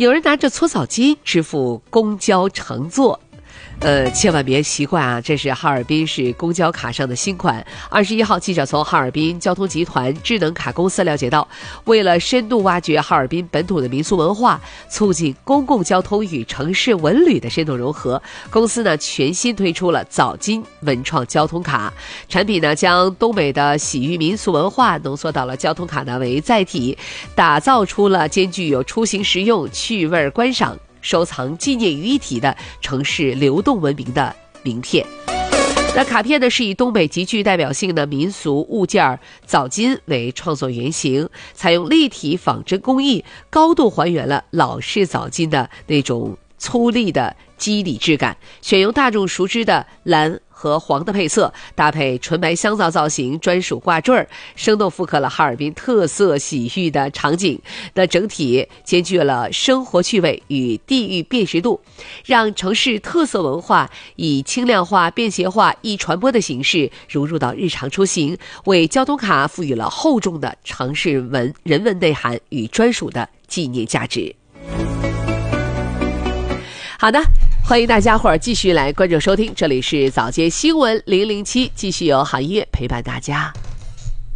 有人拿着搓澡巾支付公交乘坐。千万别习惯啊！这是哈尔滨市公交卡上的新款。21号，记者从哈尔滨交通集团智能卡公司了解到，为了深度挖掘哈尔滨本土的民俗文化，促进公共交通与城市文旅的深度融合，公司呢全新推出了澡巾文创交通卡。产品呢将东北的洗浴民俗文化浓缩到了交通卡的为载体，打造出了兼具有出行实用、趣味观赏、收藏纪念于一体的城市流动文明的名片。那卡片呢是以东北极具代表性的民俗物件澡巾为创作原型，采用立体仿真工艺，高度还原了老式澡巾的那种粗粝的肌理质感，选用大众熟知的蓝和黄的配色，搭配纯白香皂造型专属挂坠，生动复刻了哈尔滨特色洗浴的场景。那整体兼具了生活趣味与地域辨识度，让城市特色文化以轻量化、便携化、易传播的形式融入到日常出行，为交通卡赋予了厚重的城市人文内涵与专属的纪念价值。好的，欢迎大家伙儿继续来关注收听，这里是早间新闻007，继续有好音乐陪伴大家。